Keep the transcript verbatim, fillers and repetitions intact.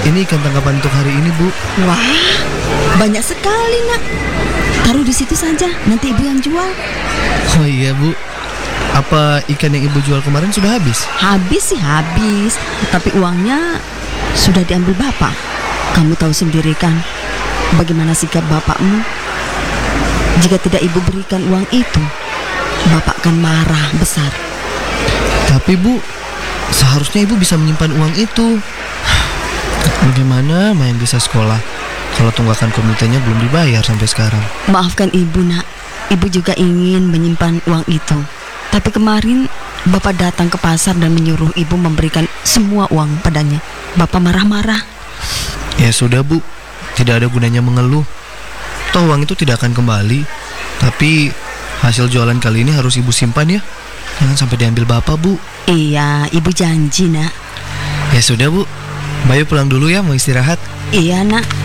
Ini ikan tangkapan untuk hari ini, Bu. Wah, banyak sekali, Nak. Taruh di situ saja, nanti ibu yang jual. Oh iya, Bu. Apa ikan yang ibu jual kemarin sudah habis? Habis sih habis, tapi uangnya sudah diambil bapak. Kamu tahu sendiri kan bagaimana sikap bapakmu. Jika tidak ibu berikan uang itu, bapak akan marah besar. Tapi Bu, seharusnya ibu bisa menyimpan uang itu. Bagaimana main bisa sekolah kalau tunggakan komitenya belum dibayar sampai sekarang? Maafkan ibu, Nak. Ibu juga ingin menyimpan uang itu. Tapi kemarin bapak datang ke pasar dan menyuruh ibu memberikan semua uang padanya. Bapak marah-marah. Ya sudah, Bu. Tidak ada gunanya mengeluh. Toh uang itu tidak akan kembali. Tapi hasil jualan kali ini harus ibu simpan ya. Jangan sampai diambil bapak, Bu. Iya, ibu janji, Nak. Ya sudah, Bu. Bayu pulang dulu ya, mau istirahat. Iya, Nak.